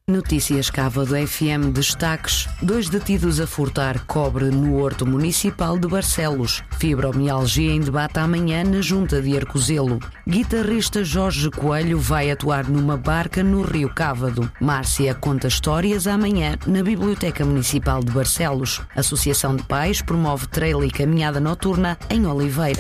Notícias Cávado FM destaques. 2 detidos a furtar cobre no Horto Municipal de Barcelos. Fibromialgia em debate amanhã na Junta de Arcozelo. Guitarrista Jorge Coelho vai atuar numa barca no Rio Cávado. Márcia conta histórias amanhã na Biblioteca Municipal de Barcelos. Associação de Pais promove trail e caminhada noturna em Oliveira.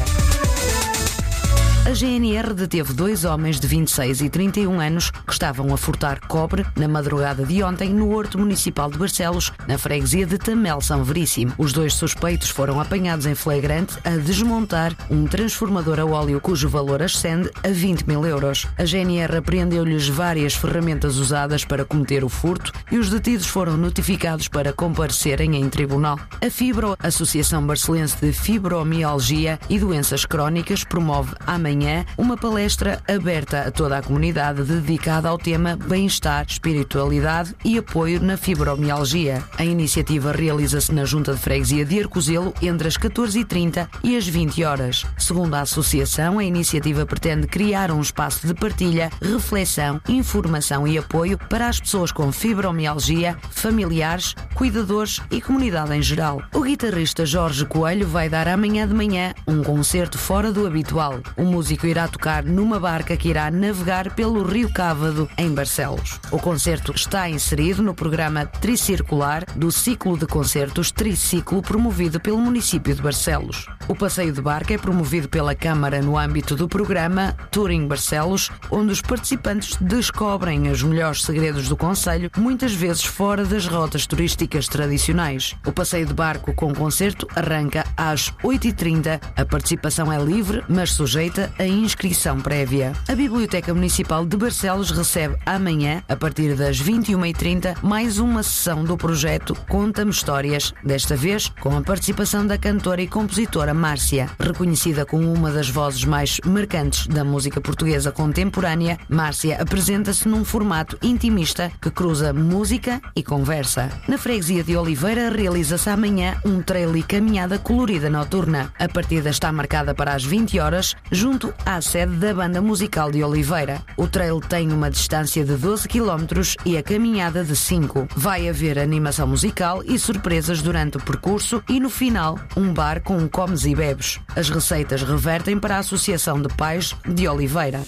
A GNR deteve 2 homens de 26 e 31 anos que estavam a furtar cobre na madrugada de ontem no Horto Municipal de Barcelos, na freguesia de Tamel São Veríssimo. Os 2 suspeitos foram apanhados em flagrante a desmontar um transformador a óleo cujo valor ascende a 20 mil euros. A GNR apreendeu-lhes várias ferramentas usadas para cometer o furto e os detidos foram notificados para comparecerem em tribunal. A Fibro, Associação Barcelense de Fibromialgia e Doenças Crónicas, promove amanhã uma palestra aberta a toda a comunidade dedicada ao tema bem-estar, espiritualidade e apoio na fibromialgia. A iniciativa realiza-se na Junta de Freguesia de Arcozelo entre as 14h30 e as 20 horas. Segundo a associação, a iniciativa pretende criar um espaço de partilha, reflexão, informação e apoio para as pessoas com fibromialgia, familiares, cuidadores e comunidade em geral. O guitarrista Jorge Coelho vai dar amanhã de manhã um concerto fora do habitual. O músico irá tocar numa barca que irá navegar pelo Rio Cávado, em Barcelos. O concerto está inserido no programa Tricircular do ciclo de concertos Triciclo promovido pelo município de Barcelos. O passeio de barca é promovido pela Câmara no âmbito do programa Touring Barcelos, onde os participantes descobrem os melhores segredos do concelho, muitas vezes fora das rotas turísticas tradicionais. O passeio de barco com concerto arranca às 8h30. A participação é livre, mas sujeita a inscrição prévia. A Biblioteca Municipal de Barcelos recebe amanhã, a partir das 21h30, mais uma sessão do projeto Conta-me Histórias, desta vez com a participação da cantora e compositora Márcia. Reconhecida como uma das vozes mais marcantes da música portuguesa contemporânea, Márcia apresenta-se num formato intimista que cruza música e conversa. Na freguesia de Oliveira realiza-se amanhã um trail e caminhada colorida noturna. A partida está marcada para as 20 horas, junto à sede da Banda Musical de Oliveira. O trail tem uma distância de 12 km e a caminhada de 5. Vai haver animação musical e surpresas durante o percurso e, no final, um bar com comes e bebes. As receitas revertem para a Associação de Pais de Oliveira.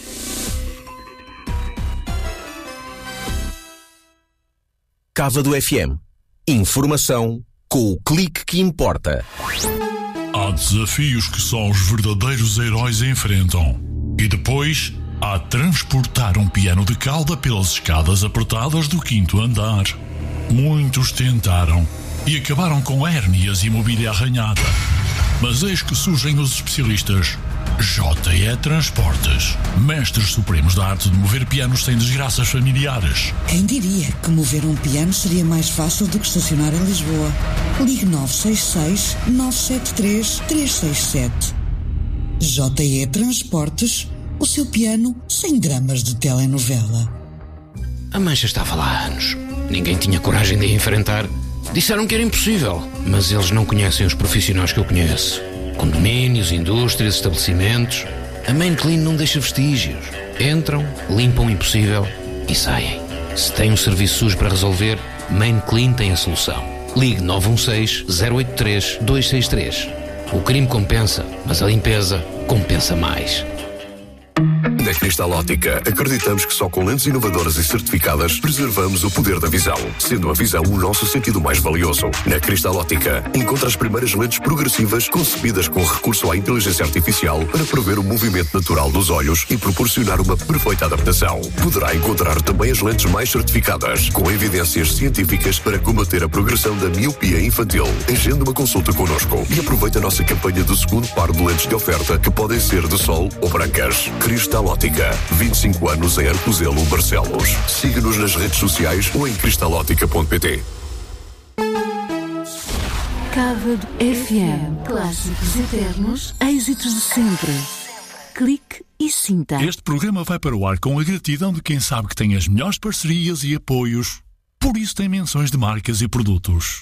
Cávado FM. Informação com o clique que importa. Há desafios que só os verdadeiros heróis enfrentam. E depois, há transportar um piano de cauda pelas escadas apertadas do 5º andar. Muitos tentaram e acabaram com hérnias e mobília arranhada. Mas eis que surgem os especialistas JE Transportes, mestres supremos da arte de mover pianos sem desgraças familiares. Quem diria que mover um piano seria mais fácil do que estacionar em Lisboa? Ligue 966 973 367. JE Transportes, o seu piano sem dramas de telenovela. A mancha estava lá há anos. Ninguém tinha coragem de a enfrentar. Disseram que era impossível, mas eles não conhecem os profissionais que eu conheço. Condomínios, indústrias, estabelecimentos. A Main Clean não deixa vestígios. Entram, limpam o impossível e saem. Se tem um serviço sujo para resolver, Main Clean tem a solução. Ligue 916-083-263. O crime compensa, mas a limpeza compensa mais. Na Cristal Óptica, acreditamos que só com lentes inovadoras e certificadas preservamos o poder da visão, sendo a visão o nosso sentido mais valioso. Na Cristal Óptica, encontra as primeiras lentes progressivas concebidas com recurso à inteligência artificial para prever o movimento natural dos olhos e proporcionar uma perfeita adaptação. Poderá encontrar também as lentes mais certificadas, com evidências científicas para combater a progressão da miopia infantil. Agende uma consulta connosco e aproveite a nossa campanha do segundo par de lentes de oferta, que podem ser de sol ou brancas. Cristal Óptica, 25 anos em Arcozelo, Barcelos. Siga-nos nas redes sociais ou em cristalótica.pt. Cávado FM. Clássicos eternos, êxitos de sempre. Clique e sinta. Este programa vai para o ar com a gratidão de quem sabe que tem as melhores parcerias e apoios. Por isso tem menções de marcas e produtos.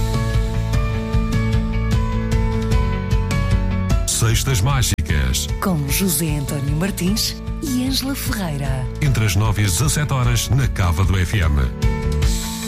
Sextas Mágicas, Com José António Martins e Ângela Ferreira. entre as 9 e as 17 horas na Cávado FM.